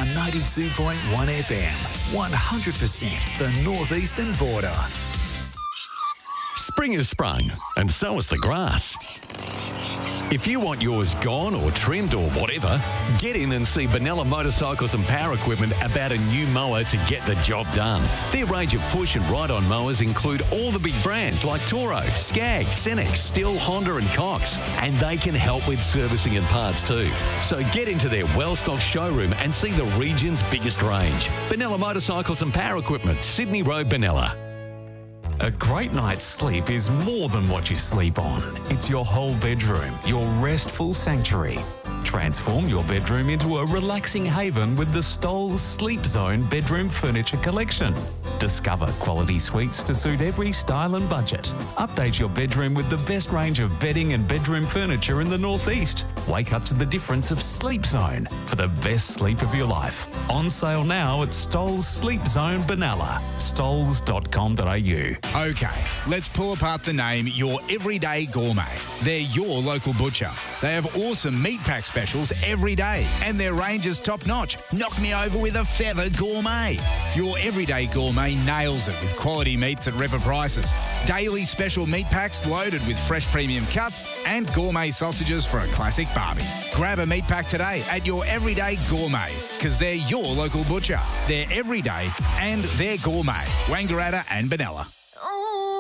CR 92.1 FM, 100% the northeastern border. Spring has sprung, and so has the grass. If you want yours gone or trimmed or whatever, get in and see Benella Motorcycles and Power Equipment about a new mower to get the job done. Their range of push and ride-on mowers include all the big brands like Toro, Skag, Cenex, Stihl, Honda and Cox, and they can help with servicing and parts too. So get into their well-stocked showroom and see the region's biggest range. Benella Motorcycles and Power Equipment, Sydney Road, Benella. A great night's sleep is more than what you sleep on. It's your whole bedroom, your restful sanctuary. Transform your bedroom into a relaxing haven with the Stolz Sleep Zone Bedroom Furniture Collection. Discover quality suites to suit every style and budget. Update your bedroom with the best range of bedding and bedroom furniture in the northeast. Wake up to the difference of Sleep Zone for the best sleep of your life. On sale now at Stolz Sleep Zone Benalla. Stolz.com.au. Okay, let's pull apart the name Your Everyday Gourmet. They're your local butcher. They have awesome meat pack specials every day, and their range is top-notch. Knock me over with a feather gourmet. Your Everyday Gourmet nails it with quality meats at ripper prices. Daily special meat packs loaded with fresh premium cuts and gourmet sausages for a classic barbie. Grab a meat pack today at Your Everyday Gourmet, because they're your local butcher. They're everyday and they're gourmet. Wangaratta and Benalla.